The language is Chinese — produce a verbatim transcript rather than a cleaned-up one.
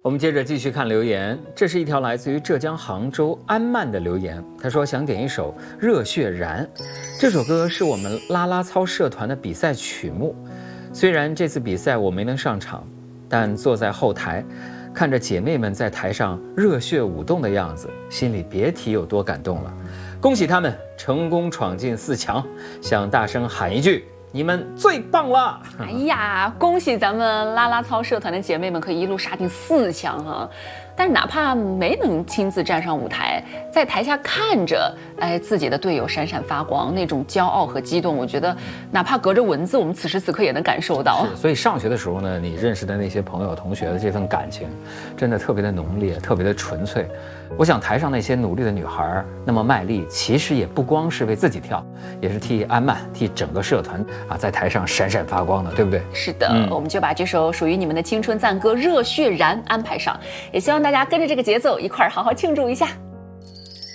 我们接着继续看留言，这是一条来自于浙江杭州安曼的留言。他说想点一首《热血燃》，这首歌是我们啦啦操社团的比赛曲目。虽然这次比赛我没能上场，但坐在后台，看着姐妹们在台上热血舞动的样子，心里别提有多感动了。恭喜他们成功闯进四强，想大声喊一句：你们最棒了！ 哎呀，恭喜咱们啦啦操社团的姐妹们可以一路杀进四强啊！但是哪怕没能亲自站上舞台，在台下看着，哎，自己的队友闪闪发光，那种骄傲和激动，我觉得哪怕隔着文字，我们此时此刻也能感受到。 所以上学的时候呢，你认识的那些朋友、同学的这份感情，真的特别的浓烈，特别的纯粹。我想台上那些努力的女孩那么卖力，其实也不光是为自己跳，也是替安曼、替整个社团啊，在台上闪闪发光的，对不对？ 是的，嗯、我们就把这首属于你们的青春赞歌《热血燃》安排上，也希望大家跟着这个节奏一块儿好好庆祝一下。